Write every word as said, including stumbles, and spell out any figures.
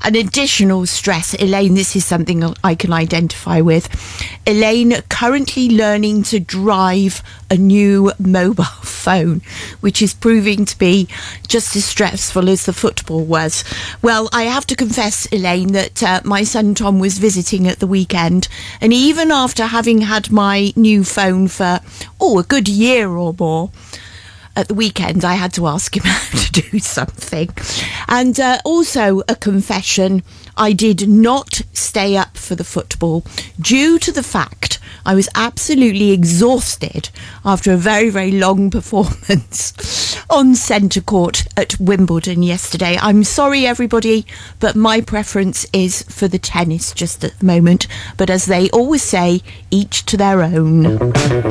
An additional stress, Elaine, this is something I can identify with. Elaine currently learning to drive a new mobile phone, which is proving to be just as stressful as the football was. Well, I have to confess, Elaine, that uh, my son Tom was visiting at the weekend, and even after having had my new phone for, oh, a good year or more, at the weekend, I had to ask him how to do something. And uh, also a confession, I did not stay up for the football due to the fact I was absolutely exhausted after a very, very long performance on centre court at Wimbledon yesterday. I'm sorry, everybody, but my preference is for the tennis just at the moment. But as they always say, each to their own.